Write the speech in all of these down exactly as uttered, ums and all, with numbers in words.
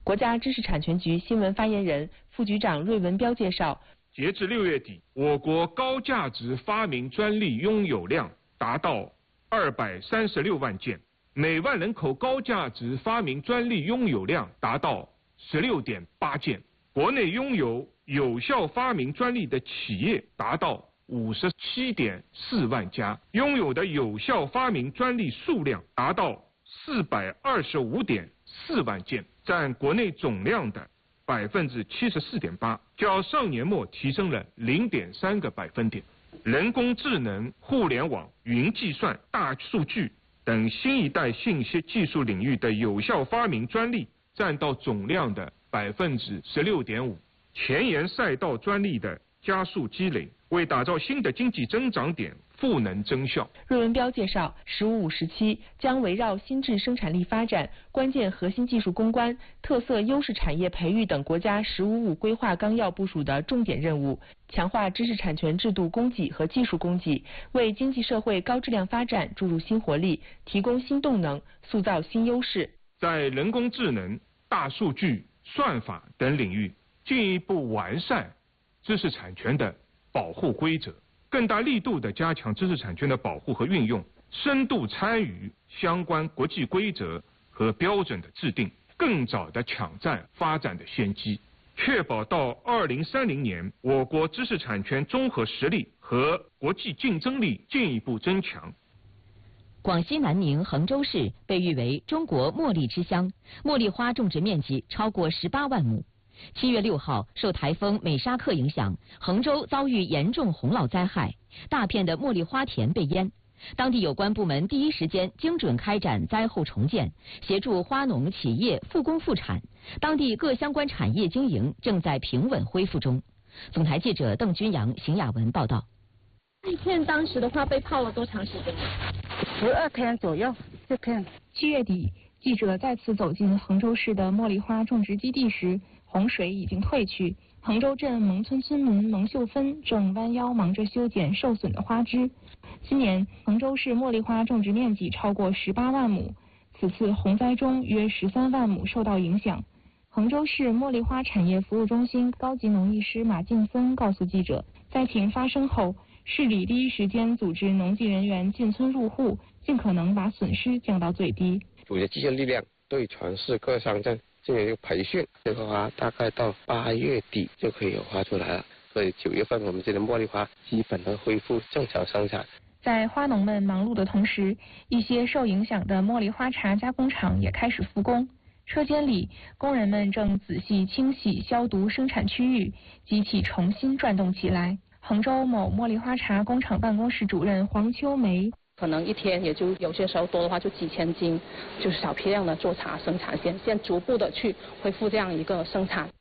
国家知识产权局新闻发言人、副局长芮文彪介绍， 截至六月底，我国高价值发明专利拥有量达到二百三十六万件，每万人口高价值发明专利拥有量达到十六点八件。国内拥有有效发明专利的企业达到五十七点四万家，拥有的有效发明专利数量达到四百二十五点四万件，占国内总量的百分之七十四点八，较上年末提升了零点三个百分点。人工智能、互联网、云计算、大数据等新一代信息技术领域的有效发明专利占到总量的百分之十六点五。前沿赛道专利的加速积累，为打造新的经济增长点赋能增效。 芮文彪介绍，十五五时期将围绕新质生产力发展、关键核心技术攻关、特色优势产业培育等国家“十五五”规划纲要部署的重点任务，强化知识产权制度供给和技术供给，为经济社会高质量发展注入新活力，提供新动能，塑造新优势。 在人工智能、大数据、算法等领域进一步完善知识产权的保护规则，更大力度地加强知识产权的保护和运用，深度参与相关国际规则和标准的制定，更早地抢占发展的先机，确保到二零三零年，我国知识产权综合实力和国际竞争力进一步增强。 广西南宁衡州市被誉为中国茉莉之乡，茉莉花种植面积超过十八万亩。七月六号，受台风美沙克影响，衡州遭遇严重洪涝灾害，大片的茉莉花田被淹。当地有关部门第一时间精准开展灾后重建，协助花农企业复工复产，当地各相关产业经营正在平稳恢复中。总台记者邓军阳、邢雅文报道。 这片当时的话被泡了多长时间？ 十二天左右。这片七月底，记者再次走进衡州市的茉莉花种植基地时，洪水已经退去。衡州镇蒙村村民蒙秀芬正弯腰忙着修剪受损的花枝。今年衡州市茉莉花种植面积超过十八万亩，此次洪灾中约十三万亩受到影响。衡州市茉莉花产业服务中心高级农艺师马劲森告诉记者，灾情发生后，市里第一时间组织农技人员进村入户，尽可能把损失降到最低。 组织机械力量对全市各乡镇进行一个培训，这个花大概到八月底就可以有花出来了，所以九月份我们这的茉莉花基本都恢复正常生产。 在花农们忙碌的同时，一些受影响的茉莉花茶加工厂也开始复工。车间里，工人们正仔细清洗、消毒生产区域，机器重新转动起来。衡州某茉莉花茶工厂办公室主任黄秋梅， 可能一天也就有些时候多的话就几千斤，就是小批量的做茶生产线，现在逐步的去恢复这样一个生产。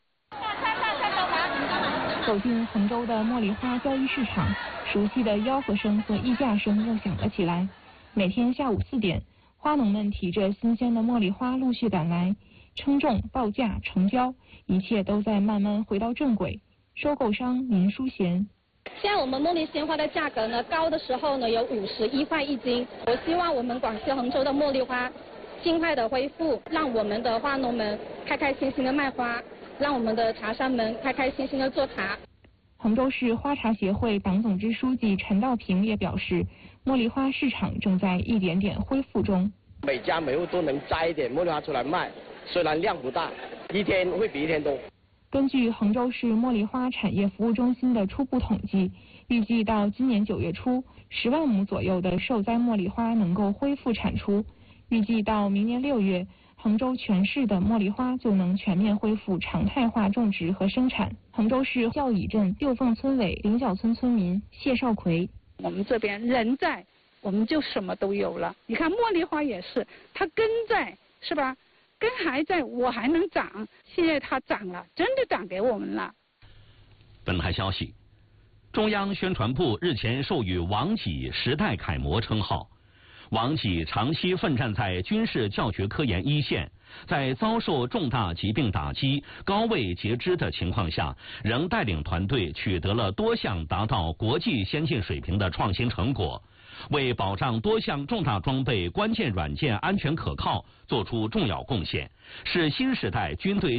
走进衡州的茉莉花交易市场，熟悉的吆喝声和议价声又响了起来。每天下午四点，花农们提着新鲜的茉莉花陆续赶来，称重、报价、成交，一切都在慢慢回到正轨。收购商林淑贤， 现在我们茉莉鲜花的价格呢，高的时候呢有五十一块一斤。我希望我们广西衡州的茉莉花尽快的恢复，让我们的花农们开开心心的卖花，让我们的茶商们开开心心的做茶。 衡州市花茶协会党总支书记陈道平也表示，茉莉花市场正在一点点恢复中。 每家每户都能摘一点茉莉花出来卖，虽然量不大，一天会比一天多。 根据衡州市茉莉花产业服务中心的初步统计，预计到今年九月初，十万亩左右的受灾茉莉花能够恢复产出。预计到明年六月，衡州全市的茉莉花就能全面恢复常态化种植和生产。衡州市孝乙镇六凤村委菱角村村民谢少奎， 我们这边人在，我们就什么都有了。你看茉莉花也是，它根在，是吧？根还在，我还能长。现在它长了，真的长给我们了。 本台消息，中央宣传部日前授予王济时代楷模称号。王济长期奋战在军事教学科研一线，在遭受重大疾病打击、高位截肢的情况下，仍带领团队取得了多项达到国际先进水平的创新成果，为保障多项重大装备关键软件安全可靠做出重要贡献，是新时代军队